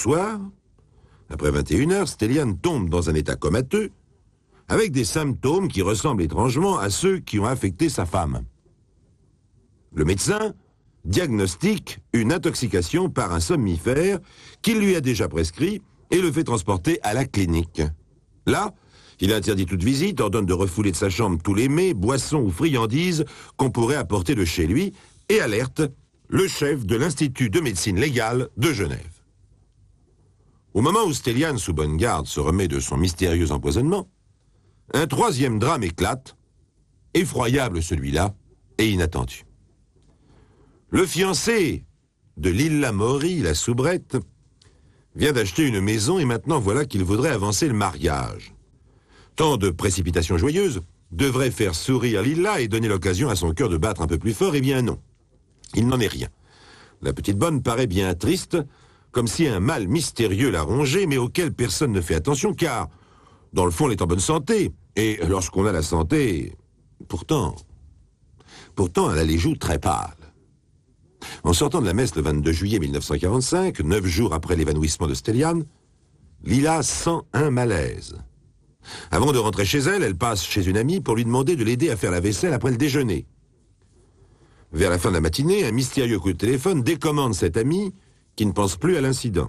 soir, après 21 heures, Stelian tombe dans un état comateux, avec des symptômes qui ressemblent étrangement à ceux qui ont affecté sa femme. Le médecin diagnostique une intoxication par un somnifère qu'il lui a déjà prescrit et le fait transporter à la clinique. Là, il interdit toute visite, ordonne de refouler de sa chambre tous les mets, boissons ou friandises qu'on pourrait apporter de chez lui et alerte le chef de l'Institut de médecine légale de Genève. Au moment où Stelian, sous bonne garde, se remet de son mystérieux empoisonnement, un troisième drame éclate, effroyable celui-là, et inattendu. Le fiancé de Lilla Mori, la soubrette, vient d'acheter une maison et maintenant voilà qu'il voudrait avancer le mariage. Tant de précipitations joyeuses devraient faire sourire Lilla et donner l'occasion à son cœur de battre un peu plus fort, eh bien non. Il n'en est rien. La petite bonne paraît bien triste, comme si un mal mystérieux la rongeait, mais auquel personne ne fait attention, car, dans le fond, elle est en bonne santé. Et lorsqu'on a la santé, pourtant, elle a les joues très pâles. En sortant de la messe le 22 juillet 1945, 9 jours après l'évanouissement de Stelian, Lilla sent un malaise. Avant de rentrer chez elle, elle passe chez une amie pour lui demander de l'aider à faire la vaisselle après le déjeuner. Vers la fin de la matinée, un mystérieux coup de téléphone décommande cette amie qui ne pense plus à l'incident.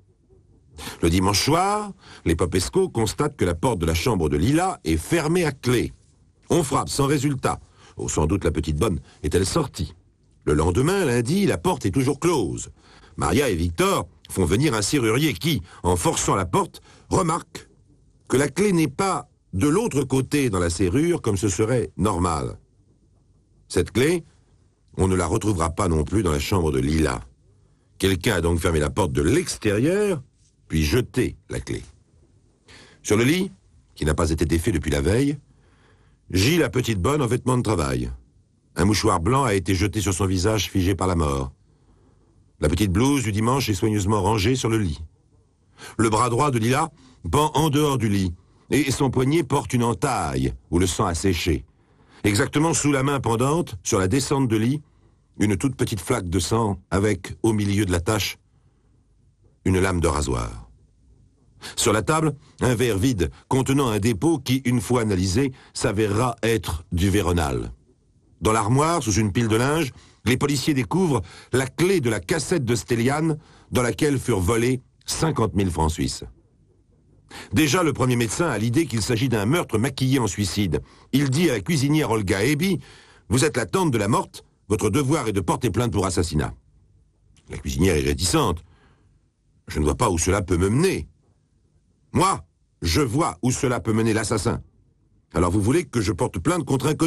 Le dimanche soir, les Popesco constatent que la porte de la chambre de Lilla est fermée à clé. On frappe sans résultat. Oh, sans doute la petite bonne est-elle sortie. Le lendemain, lundi, la porte est toujours close. Maria et Victor font venir un serrurier qui, en forçant la porte, remarque que la clé n'est pas de l'autre côté dans la serrure comme ce serait normal. Cette clé, on ne la retrouvera pas non plus dans la chambre de Lilla. Quelqu'un a donc fermé la porte de l'extérieur, puis jeté la clé. Sur le lit, qui n'a pas été défait depuis la veille, gît la petite bonne en vêtements de travail. Un mouchoir blanc a été jeté sur son visage figé par la mort. La petite blouse du dimanche est soigneusement rangée sur le lit. Le bras droit de Lilla pend en dehors du lit, et son poignet porte une entaille où le sang a séché. Exactement sous la main pendante, sur la descente de lit, une toute petite flaque de sang avec, au milieu de la tache, une lame de rasoir. Sur la table, un verre vide contenant un dépôt qui, une fois analysé, s'avérera être du Véronal. Dans l'armoire, sous une pile de linge, les policiers découvrent la clé de la cassette de Stelian dans laquelle furent volés 50 000 francs suisses. Déjà, le premier médecin a l'idée qu'il s'agit d'un meurtre maquillé en suicide. Il dit à la cuisinière Olga Ebi « Vous êtes la tante de la morte, votre devoir est de porter plainte pour assassinat. » La cuisinière est réticente. « Je ne vois pas où cela peut me mener. »« Moi, je vois où cela peut mener l'assassin. Alors vous voulez que je porte plainte contre inconnu ?»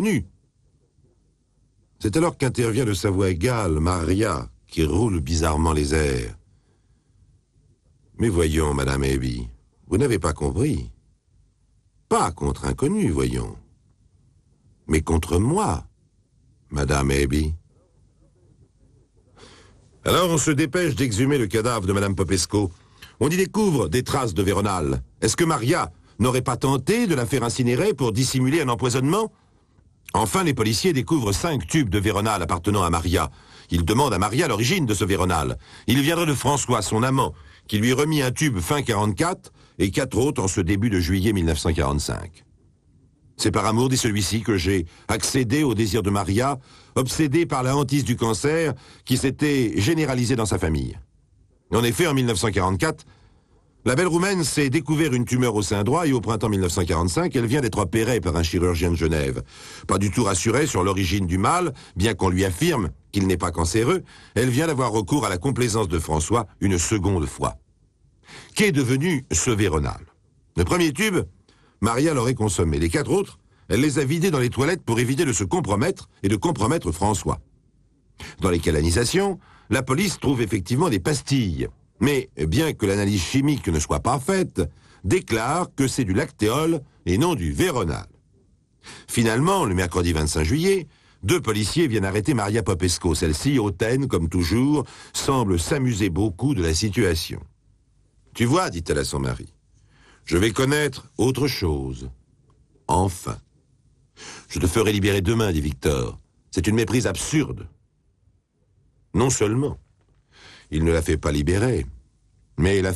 C'est alors qu'intervient de sa voix égale Maria, qui roule bizarrement les airs. « Mais voyons, Madame Ebi, vous n'avez pas compris. Pas contre inconnu, voyons. Mais contre moi, Madame Ebi. » Alors on se dépêche d'exhumer le cadavre de Madame Popesco. On y découvre des traces de Véronal. Est-ce que Maria n'aurait pas tenté de la faire incinérer pour dissimuler un empoisonnement ? Enfin, les policiers découvrent 5 tubes de Véronal appartenant à Maria. Ils demandent à Maria l'origine de ce Véronal. Il viendrait de François, son amant, qui lui remit un tube fin 44 et 4 autres en ce début de juillet 1945. C'est par amour, dit celui-ci, que j'ai accédé au désir de Maria, obsédé par la hantise du cancer qui s'était généralisé dans sa famille. En effet, en 1944, la belle Roumaine s'est découvert une tumeur au sein droit et au printemps 1945, elle vient d'être opérée par un chirurgien de Genève. Pas du tout rassurée sur l'origine du mal, bien qu'on lui affirme qu'il n'est pas cancéreux, elle vient d'avoir recours à la complaisance de François une seconde fois. Qu'est devenu ce Véronal? Le premier tube, Maria l'aurait consommé. Les 4 autres, elle les a vidés dans les toilettes pour éviter de se compromettre et de compromettre François. Dans les canalisations, la police trouve effectivement des pastilles. Mais, bien que l'analyse chimique ne soit pas faite, déclare que c'est du lactéol et non du Véronal. Finalement, le mercredi 25 juillet, 2 policiers viennent arrêter Maria Popesco. Celle-ci, hautaine, comme toujours, semble s'amuser beaucoup de la situation. « Tu vois, dit-elle à son mari, je vais connaître autre chose. Enfin. Je te ferai libérer demain, dit Victor. C'est une méprise absurde. » Non seulement, il ne la fait pas libérer, mais la